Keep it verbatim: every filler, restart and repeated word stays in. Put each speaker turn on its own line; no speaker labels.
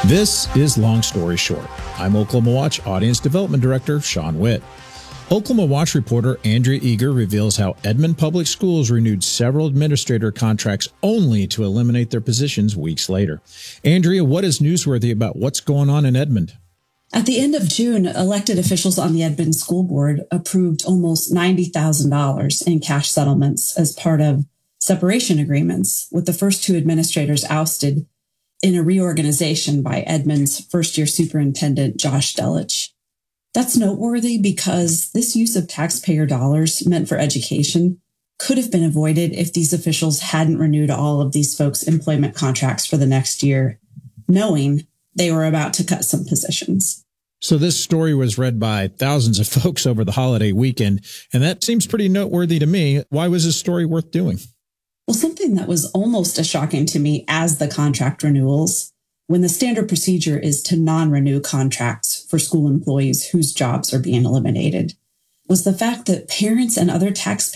This is Long Story Short. I'm Oklahoma Watch Audience Development Director Sean Witt. Oklahoma Watch reporter Andrea Eager reveals how Edmond Public Schools renewed several administrator contracts only to eliminate their positions weeks later. Andrea, what is newsworthy about what's going on in Edmond?
At the end of June, elected officials on the Edmond School Board approved almost ninety thousand dollars in cash settlements as part of separation agreements, with the first two administrators ousted in a reorganization by Edmond's first-year superintendent, Josh Delich. That's noteworthy because this use of taxpayer dollars meant for education could have been avoided if these officials hadn't renewed all of these folks' employment contracts for the next year, knowing they were about to cut some positions.
So this story was read by thousands of folks over the holiday weekend, and that seems pretty noteworthy to me. Why was this story worth doing?
Well, something that was almost as shocking to me as the contract renewals, when the standard procedure is to non-renew contracts for school employees whose jobs are being eliminated, was the fact that parents and other taxpayers